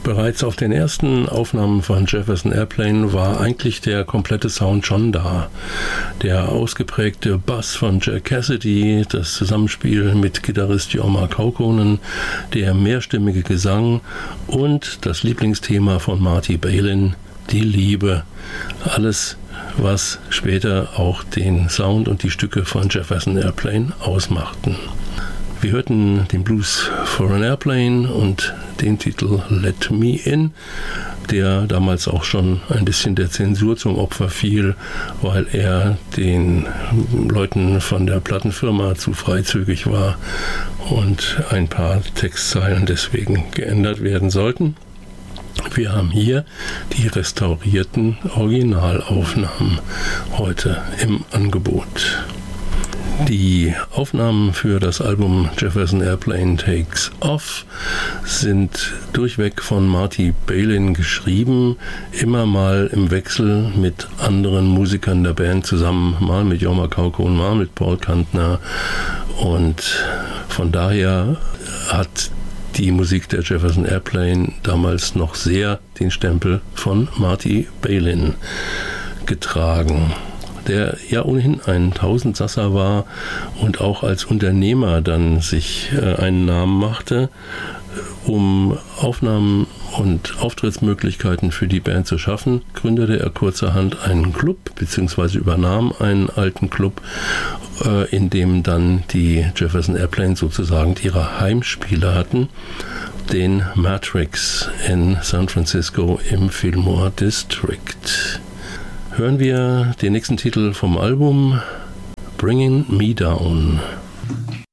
Bereits auf den ersten Aufnahmen von Jefferson Airplane war eigentlich der komplette Sound schon da. Der ausgeprägte Bass von Jack Cassidy, das Zusammenspiel mit Gitarrist Jorma Kaukonen, der mehrstimmige Gesang und das Lieblingsthema von Marty Balin, die Liebe. Alles, was später auch den Sound und die Stücke von Jefferson Airplane ausmachten. Wir hörten den Blues for an Airplane und den Titel Let Me In, der damals auch schon ein bisschen der Zensur zum Opfer fiel, weil er den Leuten von der Plattenfirma zu freizügig war und ein paar Textzeilen deswegen geändert werden sollten. Wir haben hier die restaurierten Originalaufnahmen heute im Angebot. Die Aufnahmen für das Album Jefferson Airplane Takes Off sind durchweg von Marty Balin geschrieben, immer mal im Wechsel mit anderen Musikern der Band zusammen, mal mit Jorma Kaukonen, mal mit Paul Kantner, und von daher hat die Musik der Jefferson Airplane damals noch sehr den Stempel von Marty Balin getragen, der ja ohnehin ein Tausendsasser war und auch als Unternehmer dann sich einen Namen machte, um Aufnahmen und Auftrittsmöglichkeiten für die Band zu schaffen, gründete er kurzerhand einen Club bzw. übernahm einen alten Club, in dem dann die Jefferson Airplane sozusagen ihre Heimspiele hatten, den Matrix in San Francisco im Fillmore District. Hören wir den nächsten Titel vom Album, Bringing Me Down.